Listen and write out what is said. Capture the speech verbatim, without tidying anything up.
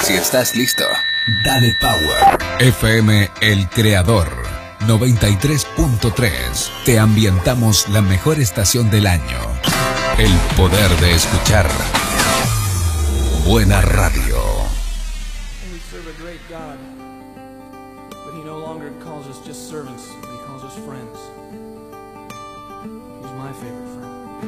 Si estás listo, dale power. F M El Creador noventa y tres punto tres. Te ambientamos la mejor estación del año. El poder de escuchar. Buena radio. We serve a great God, but He no longer calls us just servants, but He calls us friends. He's my favorite friend.